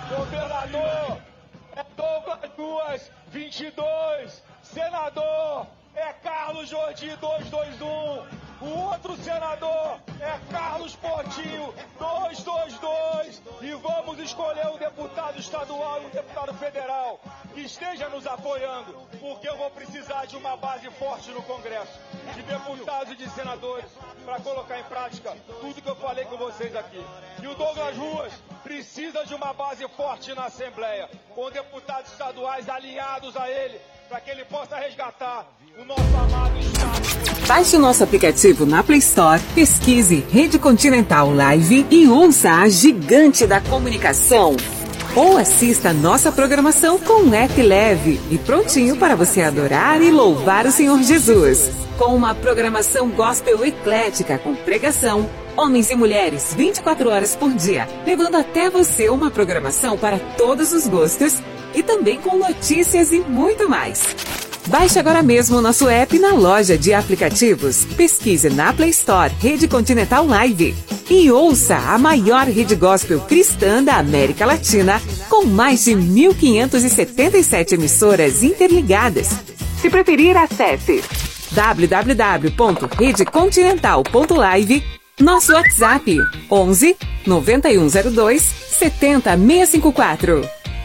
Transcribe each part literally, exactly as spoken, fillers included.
Governador é Douglas Ruas, vinte e dois. Senador é Carlos Jordi, duzentos e vinte e um. O outro senador é Carlos Portinho, duzentos e vinte e dois. E vamos escolher um deputado estadual e um deputado federal que esteja nos apoiando, porque eu vou precisar de uma base forte no Congresso, de deputados e de senadores, para colocar em prática tudo que eu falei com vocês aqui. E o Douglas Ruas precisa de uma base forte na Assembleia, com deputados estaduais alinhados a ele, para que ele possa resgatar o nosso amado Estado. Baixe o nosso aplicativo na Play Store, pesquise Rede Continental Live e ouça a gigante da comunicação. Ou assista nossa programação com um app leve e prontinho para você adorar e louvar o Senhor Jesus. Com uma programação gospel eclética com pregação, homens e mulheres vinte e quatro horas por dia, levando até você uma programação para todos os gostos e também com notícias e muito mais. Baixe agora mesmo o nosso app na loja de aplicativos. Pesquise na Play Store Rede Continental Live e ouça a maior rede gospel cristã da América Latina, com mais de mil quinhentas e setenta e sete emissoras interligadas. Se preferir, acesse w w w ponto rede continental ponto live, nosso WhatsApp onze, noventa e um zero dois, setenta, seiscentos e cinquenta e quatro.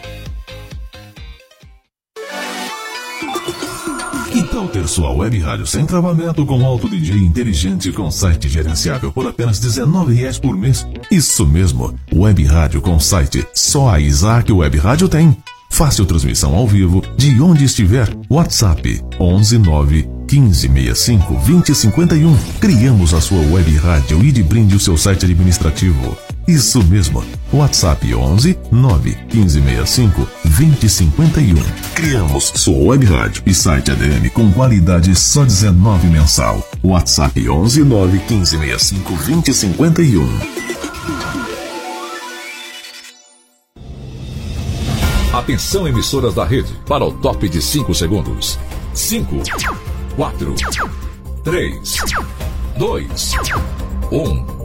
Que tal ter sua web rádio sem travamento com alto D J inteligente com site gerenciável por apenas dezenove reais por mês? Isso mesmo, web rádio com site. Só a Isaac Web Rádio tem. Fácil transmissão ao vivo de onde estiver. WhatsApp onze, nove, quinze, sessenta e cinco, vinte, cinquenta e um. Criamos a sua web rádio e de brinde o seu site administrativo. Isso mesmo, WhatsApp onze, nove, quinze, sessenta e cinco, vinte, cinquenta e um. Criamos sua web rádio e site A D M com qualidade só dezenove mensal. WhatsApp onze, nove, quinze, sessenta e cinco, vinte, cinquenta e um. Atenção, emissoras da rede, para o top de cinco segundos. cinco, quatro, três, dois, um.